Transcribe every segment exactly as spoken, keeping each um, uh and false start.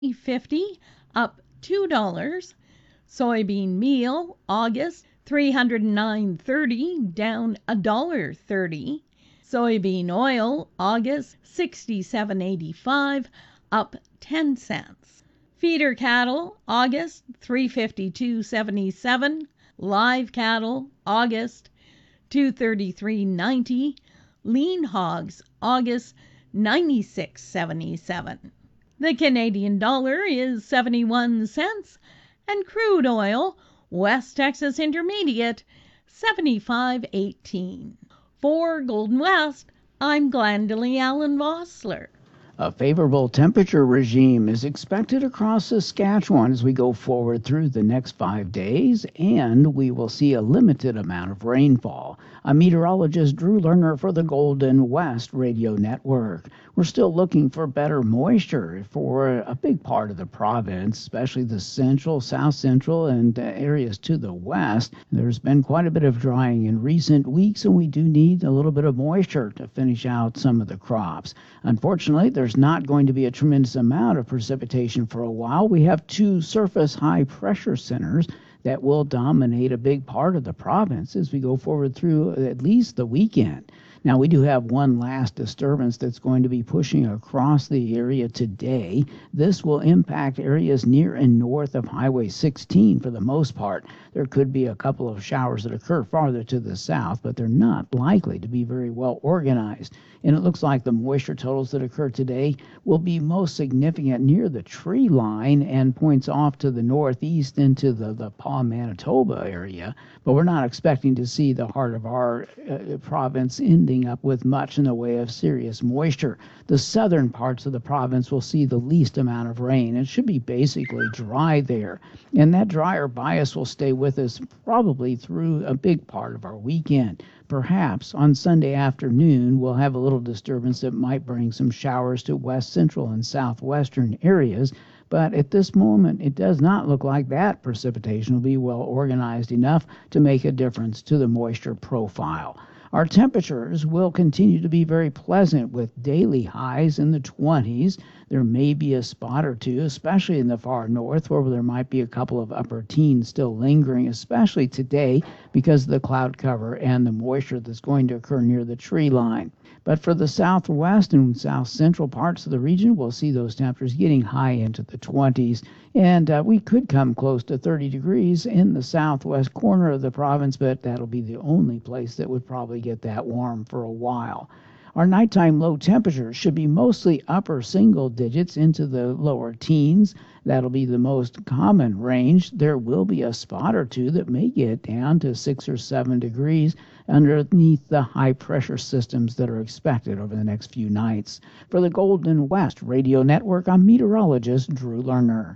fifty, up two dollars. Soybean meal, August, three hundred nine thirty, down one dollar thirty. Soybean oil, August, sixty-seven eighty-five, up ten cents. Feeder cattle, August, three fifty-two seventy-seven. Live cattle, August, two thirty-three ninety. Lean hogs, August, ninety-six seventy-seven. The Canadian dollar is seventy-one cents, and crude oil, West Texas Intermediate, seventy-five eighteen. For Golden West, I'm Glendalee Allen Vossler. A favorable temperature regime is expected across Saskatchewan as we go forward through the next five days, and we will see a limited amount of rainfall. I'm meteorologist Drew Lerner for the Golden West Radio Network. We're still looking for better moisture for a big part of the province, especially the central, south central, and uh, areas to the west. There's been quite a bit of drying in recent weeks, and we do need a little bit of moisture to finish out some of the crops. Unfortunately, there's not going to be a tremendous amount of precipitation for a while. We have two surface high pressure centers that will dominate a big part of the province as we go forward through at least the weekend. Now, we do have one last disturbance that's going to be pushing across the area today. This will impact areas near and north of Highway sixteen for the most part. There could be a couple of showers that occur farther to the south, but they're not likely to be very well organized. And it looks like the moisture totals that occur today will be most significant near the tree line and points off to the northeast into the, the Paw, Manitoba area. But we're not expecting to see the heart of our uh, province ending up with much in the way of serious moisture. The southern parts of the province will see the least amount of rain. It should be basically dry there. And that drier bias will stay with us probably through a big part of our weekend. Perhaps on Sunday afternoon, we'll have a little disturbance that might bring some showers to west central and southwestern areas. But at this moment, it does not look like that precipitation will be well organized enough to make a difference to the moisture profile. Our temperatures will continue to be very pleasant with daily highs in the twenties. There may be a spot or two, especially in the far north, where there might be a couple of upper teens still lingering, especially today because of the cloud cover and the moisture that's going to occur near the tree line. But for the southwest and south central parts of the region, we'll see those temperatures getting high into the twenties. And uh, we could come close to thirty degrees in the southwest corner of the province, but that'll be the only place that would probably get that warm for a while. Our nighttime low temperatures should be mostly upper single digits into the lower teens. That'll be the most common range. There will be a spot or two that may get down to six or seven degrees underneath the high pressure systems that are expected over the next few nights. For the Golden West Radio Network, I'm meteorologist Drew Lerner.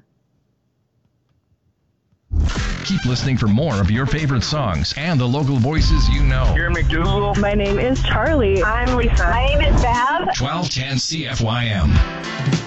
Keep listening for more of your favorite songs and the local voices you know. Here, McDougal. My name is Charlie. I'm Lisa. My name is Bev. twelve ten C F Y M.